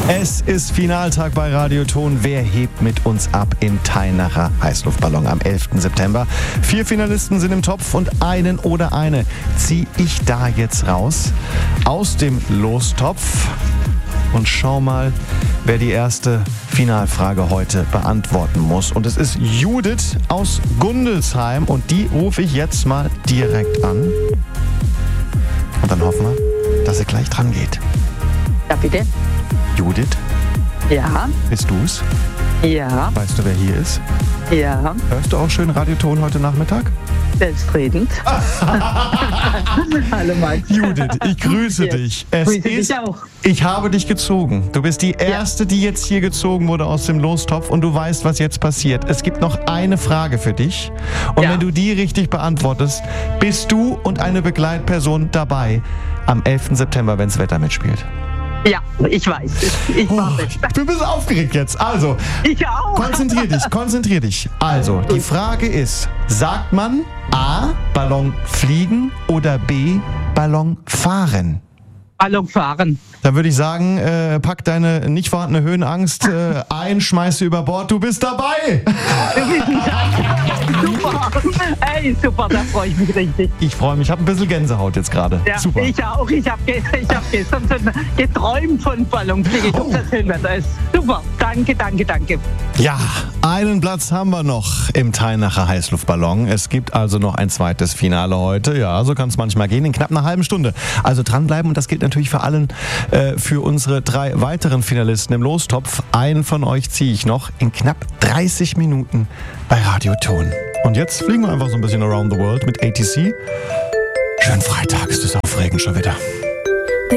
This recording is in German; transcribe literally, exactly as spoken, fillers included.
Es ist Finaltag bei Radioton. Wer hebt mit uns ab im Teilnacher Heißluftballon am elften September? Vier Finalisten sind im Topf und einen oder eine ziehe ich da jetzt raus aus dem Lostopf. Und schau mal, wer die erste Finalfrage heute beantworten muss. Und es ist Judith aus Gundelsheim und die rufe ich jetzt mal direkt an. Und dann hoffen wir, dass sie gleich dran geht. Ja, bitte. Judith? Ja. Bist du's? Ja. Weißt du, wer hier ist? Ja. Hörst du auch schön Radioton heute Nachmittag? Selbstredend. Hallo Max. Judith, ich grüße Ja. dich. Es Grüße ist, dich auch. Ich habe dich gezogen. Du bist die Erste, die jetzt hier gezogen wurde aus dem Lostopf und du weißt, was jetzt passiert. Es gibt noch eine Frage für dich und Ja. wenn du die richtig beantwortest, bist du und eine Begleitperson dabei am elften September, wenn das Wetter mitspielt. Ja, ich weiß. Ich Oh, mache ich bin ein bisschen aufgeregt jetzt. Also, es. Ich auch. konzentrier dich, konzentrier dich. Also, die Frage ist, sagt man A, Ballon fliegen oder B, Ballon fahren? Ballon fahren. Dann würde ich sagen, äh, pack deine nicht vorhandene Höhenangst äh, ein, schmeiß sie über Bord, du bist dabei! Super. Ey, super, da freue ich mich richtig. Ich freue mich, ich habe ein bisschen Gänsehaut jetzt gerade. Ja, Super. ich auch. Ich habe ge ich hab gestern schon geträumt von Ballonfliege. Ich hoffe, das Höhenwetter ist super. Danke, danke, danke. Ja, einen Platz haben wir noch im Teilnacher Heißluftballon. Es gibt also noch ein zweites Finale heute. Ja, so kann es manchmal gehen, in knapp einer halben Stunde. Also dranbleiben und das gilt natürlich für allen, äh, für unsere drei weiteren Finalisten im Lostopf. Einen von euch ziehe ich noch in knapp dreißig Minuten bei Radioton. Und jetzt fliegen wir einfach so ein bisschen around the world mit A T C. Schönen Freitag, ist es aufregend schon wieder.